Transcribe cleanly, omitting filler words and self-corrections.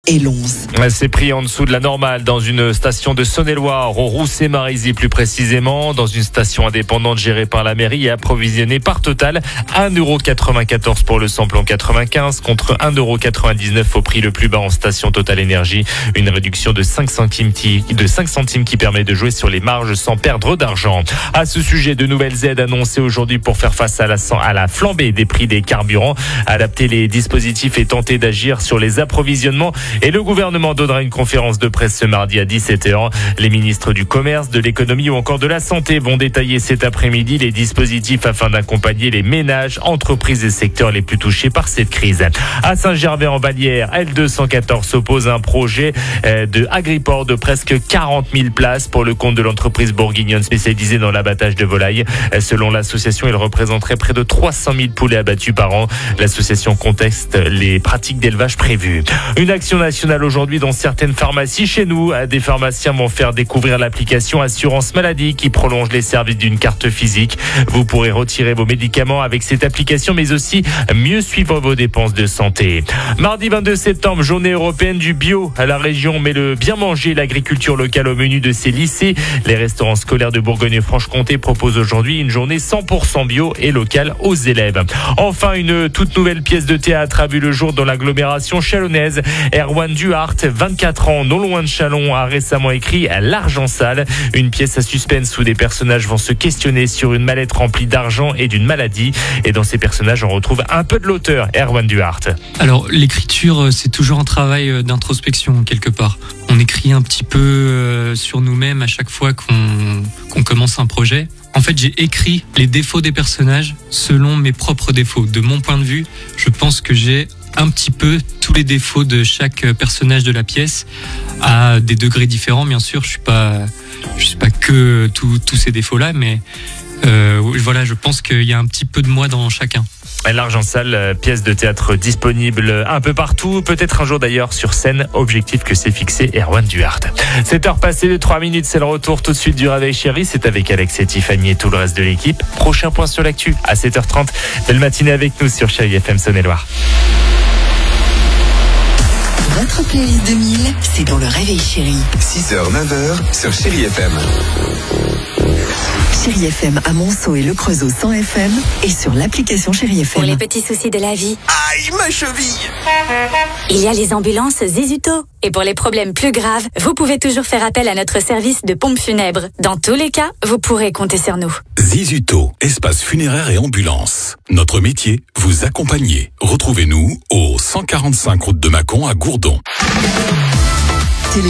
et Lons. C'est pris en dessous de la normale dans une station de Saône-et-Loire, au Roussé-Marisy plus précisément, dans une station indépendante gérée par la mairie et approvisionnée par Total. 1,94€ pour le samplon 95 contre 1,99€ au prix le plus bas en station Total Énergie. Une réduction de 5 centimes qui permet de jouer sur les marges sans perdre d'argent. À ce sujet, de nouvelles aides annoncées aujourd'hui pour faire face à la flambée des prix des carburants, adapter les dispositifs et tenter d'agir sur les approvisionnements. Et le gouvernement donnera une conférence de presse ce mardi à 17h. Les ministres du Commerce, de l'Économie ou encore de la Santé vont détailler cet après-midi les dispositifs afin d'accompagner les ménages, entreprises et secteurs les plus touchés par cette crise. À Saint-Gervais-en-Vallière, L214 s'oppose à un projet de Agriport de presque 40 000 places pour le compte de l'entreprise bourguignonne spécialisée dans l'abattage de volailles. Selon l'association, il représenterait près de 300 000 poulets abattus par an. L'association conteste les pratiques d'élevage prévues. Une action nationale aujourd'hui dans certaines pharmacies. Chez nous, des pharmaciens vont faire découvrir l'application Assurance Maladie qui prolonge les services d'une carte physique. Vous pourrez retirer vos médicaments avec cette application, mais aussi mieux suivre vos dépenses de santé. Mardi 22 septembre, journée européenne du bio. La région met le bien manger et l'agriculture locale au menu de ses lycées. Les restaurants scolaires de Bourgogne-Franche-Comté proposent aujourd'hui une journée 100% bio et locale aux élèves. Enfin, une toute nouvelle pièce de théâtre a vu le jour dans l'agglomération chalonnaise. Erwan Duhart, 24 ans, non loin de Châlons, a récemment écrit L'Argent Sale, une pièce à suspense où des personnages vont se questionner sur une mallette remplie d'argent et d'une maladie. Et dans ces personnages, on retrouve un peu de l'auteur, Erwan Duhart. Alors, l'écriture, c'est toujours un travail d'introspection, quelque part. On écrit un petit peu sur nous-mêmes à chaque fois qu'on commence un projet. En fait, j'ai écrit les défauts des personnages selon mes propres défauts. De mon point de vue, je pense que j'ai un petit peu tous les défauts de chaque personnage de la pièce à des degrés différents. Bien sûr, je suis pas que tous ces défauts-là, mais voilà, je pense qu'il y a un petit peu de moi dans chacun. L'Argent Sale, pièce de théâtre disponible un peu partout, peut-être un jour d'ailleurs sur scène, objectif que s'est fixé Erwan Duhart. 7h passées de 3 minutes, c'est le retour tout de suite du Réveil Chéri, c'est avec Alex et Tiffany et tout le reste de l'équipe. Prochain point sur l'actu à 7h30. Belle matinée avec nous sur Chéri FM Saône-et-Loire. Votre playlist 2000, c'est dans le Réveil Chéri. 6h, 9h sur Chéri FM. Chéri FM à Monceau et Le Creusot 100 FM et sur l'application Chéri FM. Pour les petits soucis de la vie. Aïe, ma cheville! Il y a les ambulances Zizutto. Et pour les problèmes plus graves, vous pouvez toujours faire appel à notre service de pompe funèbre. Dans tous les cas, vous pourrez compter sur nous. Zizutto, espace funéraire et ambulance. Notre métier, vous accompagner. Retrouvez-nous au 145 route de Mâcon à Gourdon.